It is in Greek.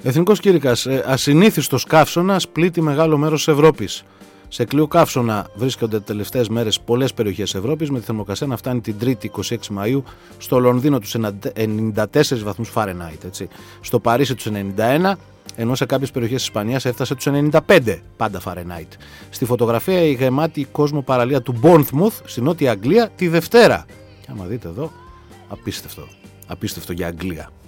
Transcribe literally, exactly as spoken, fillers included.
Εθνικός κήρυκας. Ε, ασυνήθιστος καύσωνας πλήττει μεγάλο μέρος της Ευρώπης. Σε κλειό καύσωνα βρίσκονται τελευταίες μέρες πολλές περιοχές της Ευρώπης, με τη θερμοκρασία να φτάνει την Τρίτη είκοσι έξι Μαΐου στο Λονδίνο τους ενενήντα τέσσερις βαθμούς Φαρενάιτ. Έτσι. Στο Παρίσι τους ενενήντα ένα, ενώ σε κάποιες περιοχές της Ισπανίας έφτασε τους ενενήντα πέντε πάντα Φαρενάιτ. Στη φωτογραφία η γεμάτη κόσμο παραλία του Bournemouth στη Νότια Αγγλία τη Δευτέρα. Και άμα δείτε εδώ, απίστευτο, απίστευτο για Αγγλία.